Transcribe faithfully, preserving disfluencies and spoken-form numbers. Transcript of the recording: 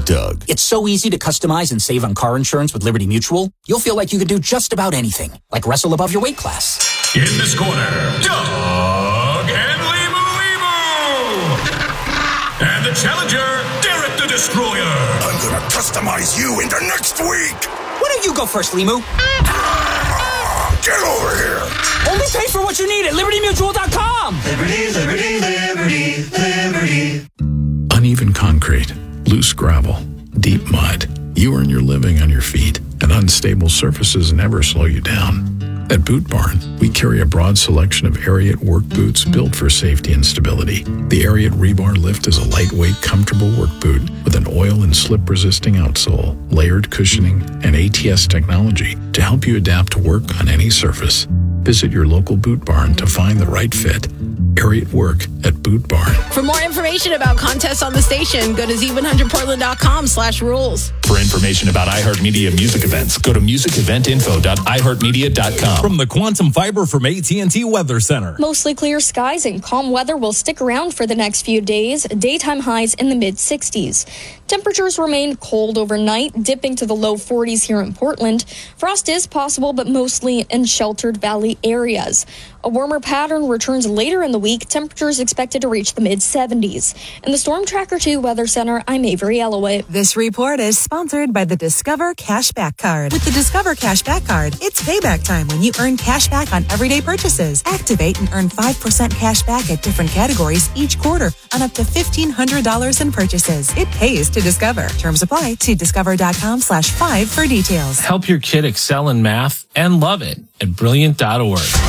Doug. It's so easy to customize and save on car insurance with Liberty Mutual. You'll feel like you could do just about anything, like wrestle above your weight class. In this corner, Doug and Limu Limu. And the challenger, Derek the Destroyer. I'm gonna customize you into next week. Why don't you go first, Limu? Get over here. Only pay for what you need at Liberty Mutual dot com. Liberty, Liberty, Liberty, Liberty. Uneven concrete, loose gravel, deep mud. You earn your living on your feet, and unstable surfaces never slow you down. At Boot Barn, we carry a broad selection of Ariat work boots built for safety and stability. The Ariat Rebar Lift is a lightweight, comfortable work boot with an oil and slip-resisting outsole, layered cushioning, and A T S technology to help you adapt to work on any surface. Visit your local Boot Barn to find the right fit. Ariat Work at Boot Barn. For more information about contests on the station, go to Z one hundred Portland dot com slash rules. For information about iHeartMedia music events, go to music event info dot i heart media dot com. From the Quantum Fiber from A T and T Weather Center. Mostly clear skies and calm weather will stick around for the next few days. Daytime highs in the mid sixties. Temperatures remain cold overnight, dipping to the low forties here in Portland. Frost is possible, but mostly in sheltered valley areas. A warmer pattern returns later in the week. Temperatures expected to reach the mid seventies. In the Storm Tracker two Weather Center, I'm Avery Ellaway. This report is sponsored by the Discover Cashback Card. With the Discover Cashback Card, it's payback time when you earn cash back on everyday purchases. Activate and earn five percent cash back at different categories each quarter on up to fifteen hundred dollars in purchases. It pays to Discover. Terms apply. See discover dot com slash five for details. Help your kid excel in math and love it at brilliant dot org.